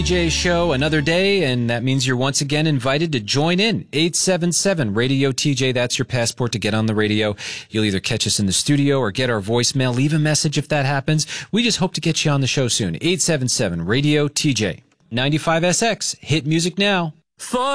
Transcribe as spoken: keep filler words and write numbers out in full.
T J Show another day, and that means you're once again invited to join in. eight seven seven radio T J, that's your passport to get on the radio. You'll either catch us in the studio or get our voicemail. Leave a message if that happens. We just hope to get you on the show soon. eight seven seven radio T J. ninety-five S X, hit music now.